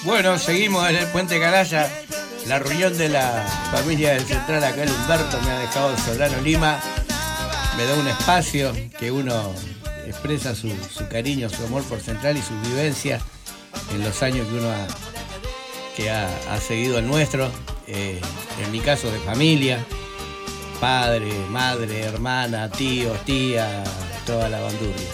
Bueno, seguimos en el Puente Canalla. La reunión de la familia del Central acá en Humberto me ha dejado Sobrano Lima. Me da un espacio que uno expresa su cariño, su amor por Central y sus vivencias en los años que uno ha seguido el nuestro. En mi caso de familia, padre, madre, hermana, tíos, tía, toda la bandurria.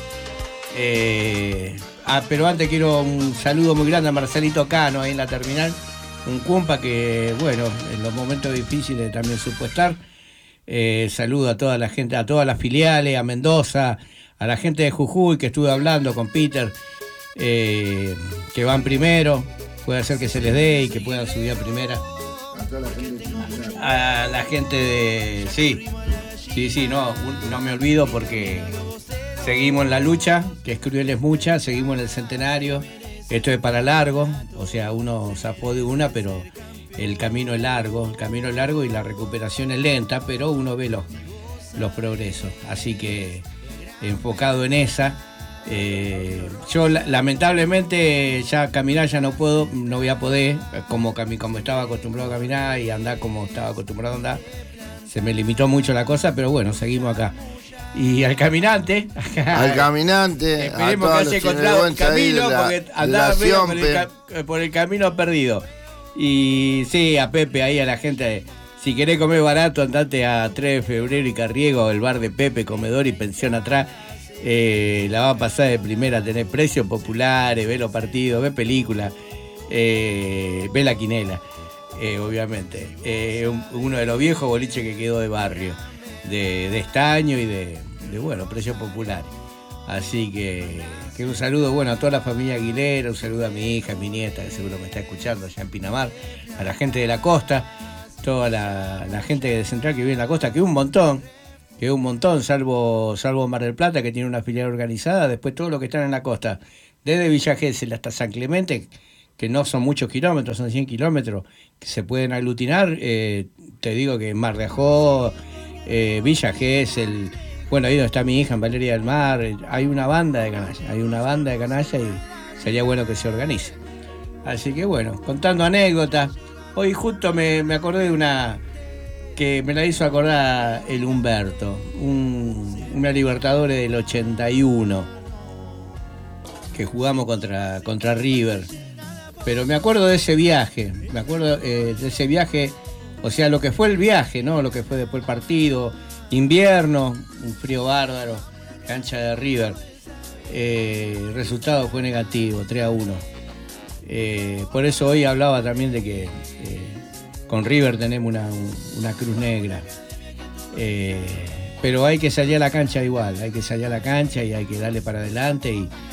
Pero antes quiero un saludo muy grande a Marcelito Cano ahí en la terminal, un cumpa que, bueno, en los momentos difíciles también supo estar. Saludo a toda la gente, a todas las filiales, a Mendoza, a la gente de Jujuy que estuve hablando con Peter, que van primero, puede ser que se les dé y que puedan subir a primera. A la gente de... Sí, no me olvido porque seguimos en la lucha, que es cruel es mucha, seguimos en el centenario, esto es para largo, o sea, uno zafó de una, pero el camino es largo y la recuperación es lenta, pero uno ve los progresos, así que enfocado en esa. Yo lamentablemente ya caminar ya no voy a poder, como estaba acostumbrado a caminar y andar como estaba acostumbrado a andar, se me limitó mucho la cosa, pero bueno, seguimos acá. Y al caminante, esperemos que haya encontrado el camino, porque andaba por el camino perdido. Y sí, a Pepe, ahí a la gente, si querés comer barato, andate a 3 de febrero y Carriego, el bar de Pepe, comedor y pensión atrás. La va a pasar de primera, tener precios populares, ve los partidos, ve películas, ve la quinela, obviamente. Uno de los viejos boliches que quedó de barrio, de estaño y de precios populares. Así que un saludo, bueno, a toda la familia Aguilera, un saludo a mi hija, a mi nieta, que seguro me está escuchando allá en Pinamar, a la gente de la costa, toda la gente de Central que vive en la costa, que es un montón, salvo Mar del Plata, que tiene una filial organizada, después todos los que están en la costa, desde Villa Gesell hasta San Clemente, que no son muchos kilómetros, son 100 kilómetros, que se pueden aglutinar. Te digo que Mar de Ajó, Villa Gesell, bueno, ahí donde está mi hija, en Valeria del Mar, hay una banda de canalla y sería bueno que se organice. Así que bueno, contando anécdotas, hoy justo me acordé de una que me la hizo acordar el Humberto, una Libertadores del 81, que jugamos contra River. Pero me acuerdo de ese viaje, o sea, lo que fue el viaje, ¿no? Lo que fue después el partido, invierno, un frío bárbaro, cancha de River. El resultado fue negativo, 3-1. Por eso hoy hablaba también de que con River tenemos una cruz negra. Pero hay que salir a la cancha igual, hay que salir a la cancha y hay que darle para adelante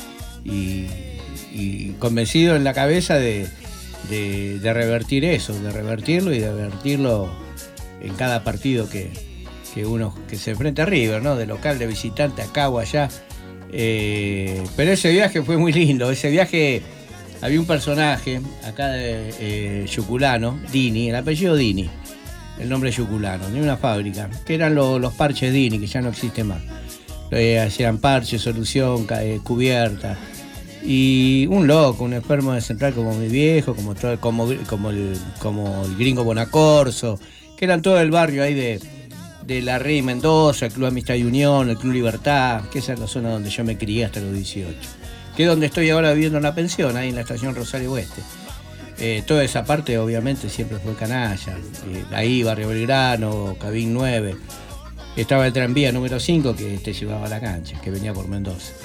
y convencido en la cabeza de revertir eso, de revertirlo en cada partido que se enfrenta a River, ¿no? De local, de visitante, acá o allá. Pero ese viaje fue muy lindo. Ese viaje había un personaje acá de Yuculano, Dini, el apellido Dini, el nombre Yuculano, de una fábrica, que eran los parches Dini, que ya no existen más. Hacían parches, solución, cubierta. Y un loco, un enfermo de Central como mi viejo, como el gringo Bonacorso, que eran todo el barrio ahí de La Rey Mendoza, el Club Amistad y Unión, el Club Libertad, que esa es la zona donde yo me crié hasta los 18. Que es donde estoy ahora viviendo en la pensión, ahí en la estación Rosario Oeste. Toda esa parte obviamente siempre fue canalla. Ahí Barrio Belgrano, Cabín 9. Estaba el tranvía número 5 que te llevaba a la cancha, que venía por Mendoza.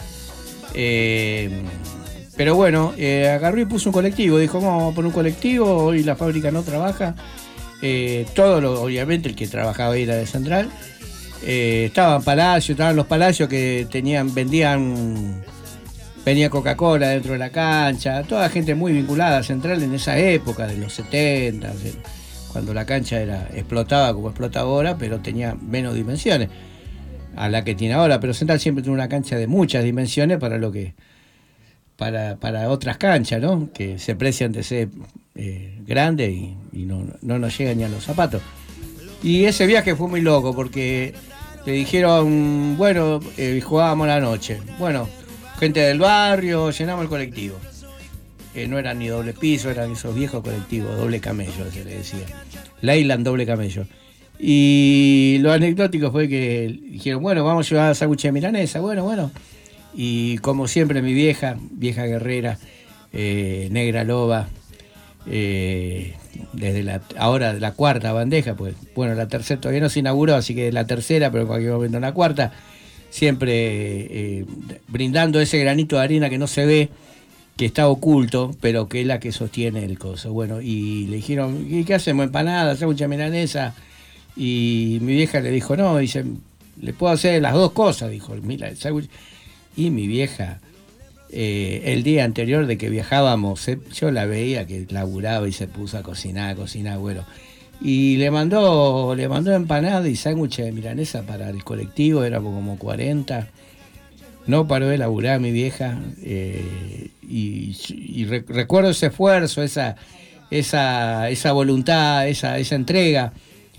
Pero bueno, agarró y puso un colectivo, dijo vamos a poner un colectivo, hoy la fábrica no trabaja. Obviamente el que trabajaba ahí era de Central. Estaban los palacios que venía Coca-Cola dentro de la cancha, toda gente muy vinculada a Central en esa época de los 70, cuando la cancha explotaba como explota ahora, pero tenía menos dimensiones a la que tiene ahora, pero Central siempre tiene una cancha de muchas dimensiones para otras canchas, ¿no? Que se precian de ser grandes y no nos llegan ni a los zapatos. Y ese viaje fue muy loco porque le dijeron, bueno, jugábamos la noche. Bueno, gente del barrio, llenamos el colectivo. no eran ni doble piso, eran esos viejos colectivos, doble camello, se le decía. Leyland doble camello. Y lo anecdótico fue que dijeron, bueno, vamos a llevar sándwich de milanesa, bueno. Y como siempre mi vieja guerrera, negra loba, desde ahora la cuarta bandeja, pues bueno, la tercera todavía no se inauguró, así que la tercera, pero en cualquier momento la cuarta, siempre brindando ese granito de harina que no se ve, que está oculto, pero que es la que sostiene el coso. Bueno, y le dijeron, ¿y qué hacemos? Empanadas, sándwich de milanesa. Y mi vieja le dijo, no, dice, le puedo hacer las dos cosas, dijo, mira, el sándwich. Y mi vieja, el día anterior de que viajábamos, yo la veía que laburaba y se puso a cocinar, bueno. Y le mandó empanada y sándwich de milanesa para el colectivo, éramos como 40. No paró de laburar mi vieja, y recuerdo ese esfuerzo, esa voluntad, esa entrega,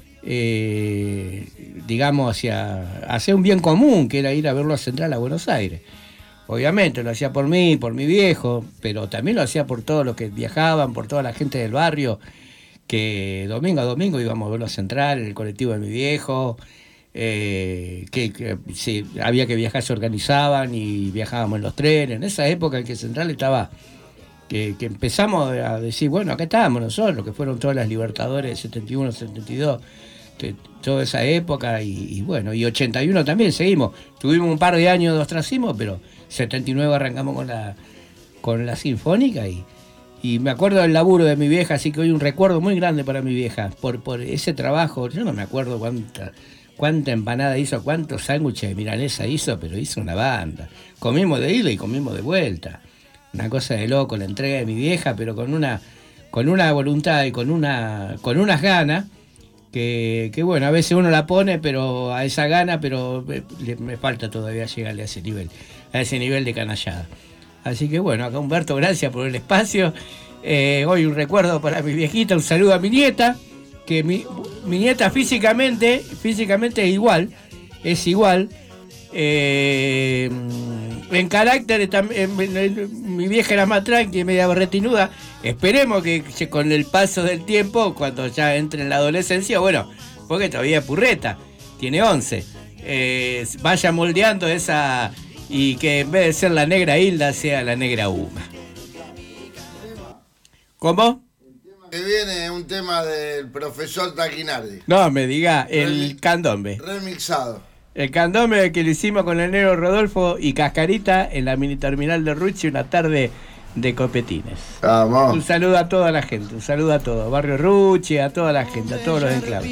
digamos, hacia un bien común, que era ir a verlo a Central a Buenos Aires. Obviamente lo hacía por mí, por mi viejo, pero también lo hacía por todos los que viajaban, por toda la gente del barrio, que domingo a domingo íbamos a verlo a Central, en el colectivo de mi viejo, que si había que viajar se organizaban y viajábamos en los trenes. En esa época en que Central estaba, que empezamos a decir, bueno, acá estábamos nosotros, que fueron todas las Libertadores de 71, 72, toda esa época, y bueno, y 81 también seguimos. Tuvimos un par de años de ostracismo, pero 79 arrancamos con la Sinfónica, y me acuerdo del laburo de mi vieja, así que hoy un recuerdo muy grande para mi vieja, por ese trabajo. Yo no me acuerdo cuánta empanada hizo, cuántos sándwiches de milanesa hizo, pero hizo una banda. Comimos de ida y comimos de vuelta. Una cosa de loco, la entrega de mi vieja, pero con una voluntad y con unas ganas que bueno, a veces uno la pone, pero a esa gana, pero me falta todavía llegarle a ese nivel de canallada. Así que bueno, acá Humberto, gracias por el espacio. Hoy un recuerdo para mi viejita, un saludo a mi nieta, que mi nieta físicamente es igual. En carácter mi vieja era más tranqui, media retinuda. Esperemos que con el paso del tiempo, cuando ya entre en la adolescencia, bueno, porque todavía es purreta, tiene 11, vaya moldeando esa, y que en vez de ser la negra Hilda sea la negra Uma. ¿Cómo? Que viene es un tema del profesor Taquinardi. No me diga, el candombe. Remixado. El candombe que lo hicimos con el negro Rodolfo y Cascarita en la mini terminal de Ruchi, una tarde de copetines. Vamos. Un saludo a toda la gente, un saludo a todos, Barrio Ruchi, a toda la gente, a todos los enclaves.